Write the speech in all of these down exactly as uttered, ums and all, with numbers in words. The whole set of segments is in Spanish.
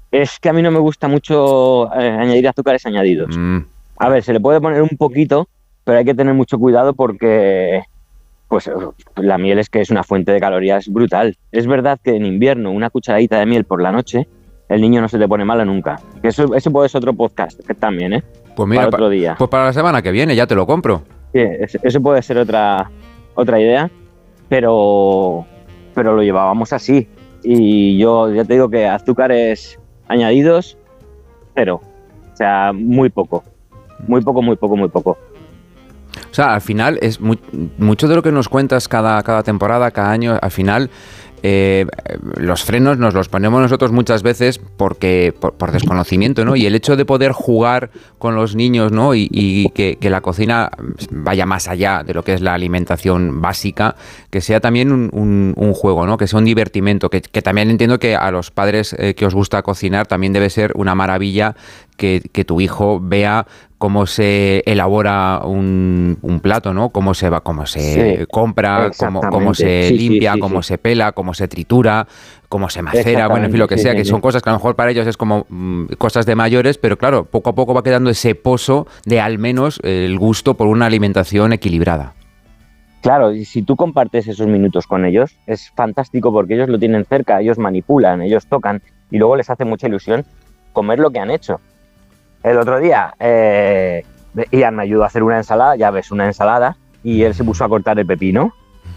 Es que a mí no me gusta mucho eh, añadir azúcares añadidos. Mm. A ver, se le puede poner un poquito, pero hay que tener mucho cuidado porque pues la miel es que es una fuente de calorías brutal. Es verdad que en invierno una cucharadita de miel por la noche, el niño no se te pone malo nunca. Eso, eso puede ser otro podcast que también, ¿eh? Pues mira, para otro pa- día. pues para la semana que viene ya te lo compro. Sí, es- eso puede ser otra, otra idea, pero, pero lo llevábamos así. Y yo ya te digo que azúcares añadidos, cero. O sea, muy poco. Muy poco, muy poco, muy poco. O sea, al final es mu- mucho de lo que nos cuentas cada, cada temporada, cada año, al final eh, los frenos nos los ponemos nosotros muchas veces porque por, por desconocimiento, ¿no? Y el hecho de poder jugar con los niños, ¿no? Y, y que, que la cocina vaya más allá de lo que es la alimentación básica, que sea también un, un, un juego, ¿no? Que sea un divertimento, que, que también entiendo que a los padres eh, que os gusta cocinar también debe ser una maravilla que, que tu hijo vea cómo se elabora un, un plato, ¿no? Cómo se va, cómo se Sí, compra, cómo, cómo se exactamente. Sí, sí, limpia, sí, cómo sí. se pela, cómo se tritura, cómo se macera, bueno, en fin, lo que Exactamente, sí, sea, sí, que sí. son cosas que a lo mejor para ellos es como mm, cosas de mayores, pero claro, poco a poco va quedando ese pozo de al menos eh, el gusto por una alimentación equilibrada. Claro, y si tú compartes esos minutos con ellos, es fantástico porque ellos lo tienen cerca, ellos manipulan, ellos tocan y luego les hace mucha ilusión comer lo que han hecho. El otro día, eh, Ian me ayudó a hacer una ensalada, ya ves, una ensalada, y él se puso a cortar el pepino.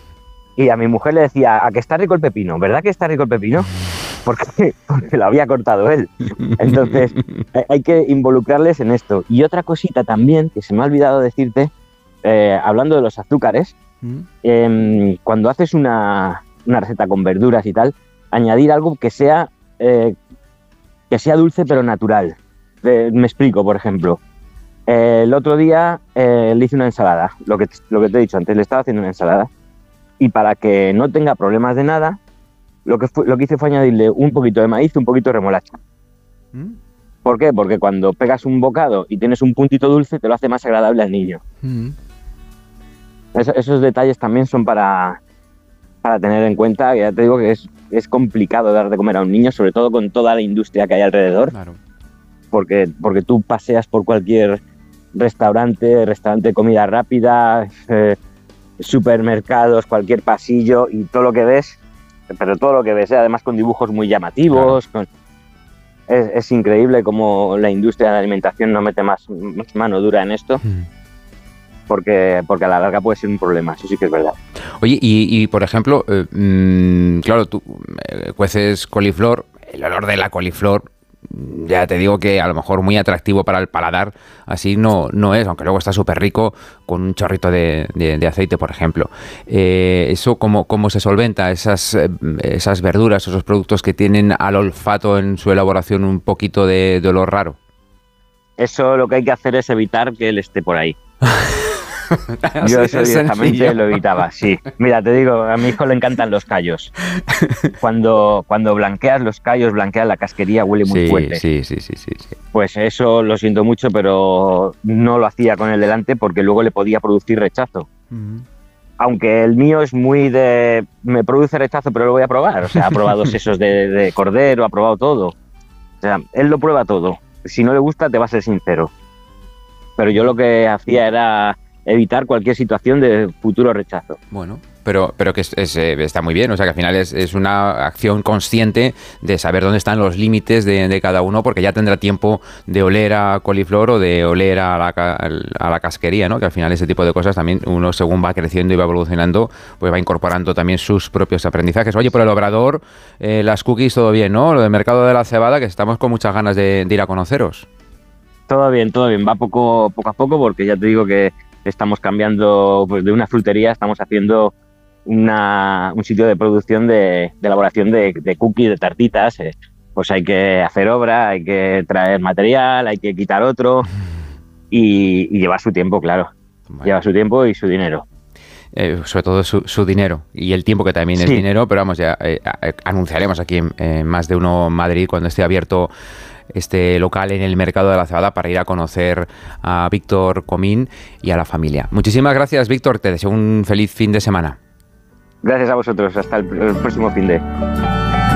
Y a mi mujer le decía, ¿a que está rico el pepino? ¿Verdad que está rico el pepino? Porque, porque lo había cortado él. Entonces, hay- hay que involucrarles en esto. Y otra cosita también, que se me ha olvidado decirte, eh, hablando de los azúcares, eh, cuando haces una, una receta con verduras y tal, añadir algo que sea, eh, que sea dulce pero natural. Eh, me explico, por ejemplo. Eh, el otro día eh, le hice una ensalada, lo que, lo que te he dicho antes, le estaba haciendo una ensalada. Y para que no tenga problemas de nada, lo que, fue, lo que hice fue añadirle un poquito de maíz y un poquito de remolacha. ¿Mm? ¿Por qué? Porque cuando pegas un bocado y tienes un puntito dulce, te lo hace más agradable al niño. ¿Mm? Eso, esos detalles también son para, para tener en cuenta. Ya te digo que es, es complicado dar de comer a un niño, sobre todo con toda la industria que hay alrededor, Claro. porque, porque tú paseas por cualquier restaurante, restaurante de comida rápida, eh, supermercados, cualquier pasillo y todo lo que ves, pero todo lo que ves, ¿eh? Además con dibujos muy llamativos, con... es, es increíble cómo la industria de la alimentación no mete más, más mano dura en esto, Mm. porque, porque a la larga puede ser un problema, eso sí que es verdad. Oye, y, y, por ejemplo, eh, mm, claro, tú eh, cueces coliflor, el olor de la coliflor, mm, ya te digo que a lo mejor muy atractivo para el paladar, así no, no es, aunque luego está súper rico con un chorrito de, de- de aceite, por ejemplo. Eh, ¿Eso cómo, cómo se solventa? Esas, eh, esas verduras, esos productos que tienen al olfato en su elaboración un poquito de, de olor raro. Eso lo que hay que hacer es evitar que él esté por ahí. Yo Así eso de directamente sencillo. lo evitaba, sí. Mira, te digo, a mi hijo le encantan los callos. Cuando, cuando blanqueas los callos, blanqueas la casquería, huele muy Sí, fuerte. sí, sí, sí, sí, sí. Pues eso lo siento mucho, pero no lo hacía con él delante porque luego le podía producir rechazo. Aunque el mío es muy de... me produce rechazo, pero lo voy a probar. O sea, ha probado sesos de, de cordero, ha probado todo. O sea, él lo prueba todo. Si no le gusta, te va a ser sincero. Pero yo lo que hacía era evitar cualquier situación de futuro rechazo. Bueno, pero, pero que es, es, eh, está muy bien, o sea que al final es, es una acción consciente de saber dónde están los límites de, de cada uno, porque ya tendrá tiempo de oler a coliflor o de oler a la, ca- a la casquería, ¿no? Que al final ese tipo de cosas también uno, según va creciendo y va evolucionando, pues va incorporando también sus propios aprendizajes. Oye, por el Obrador, eh, las cookies, todo bien, ¿no? Lo del mercado de la cebada, que estamos con muchas ganas de, de ir a conoceros. Todo bien, todo bien. Va poco, poco a poco porque ya te digo que estamos cambiando pues, de una frutería, estamos haciendo una, un sitio de producción de, de elaboración de, de cookies, de tartitas. Eh, pues hay que hacer obra, hay que traer material, hay que quitar otro y, y lleva su tiempo, claro. Bueno. Lleva su tiempo y su dinero. Eh, sobre todo su, su dinero y el tiempo que también es Sí. dinero, pero vamos, ya eh, eh, anunciaremos aquí en eh, Más de Uno Madrid cuando esté abierto este local en el Mercado de la Cebada para ir a conocer a Víctor Comín y a la familia. Muchísimas gracias, Víctor, te deseo un feliz fin de semana. Gracias a vosotros, hasta el, el próximo fin de...